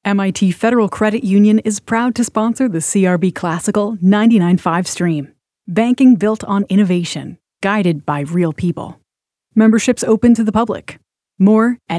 MIT Federal Credit Union is proud to sponsor the CRB Classical 99.5 stream. Banking built on innovation, guided by real people. Memberships open to the public. More at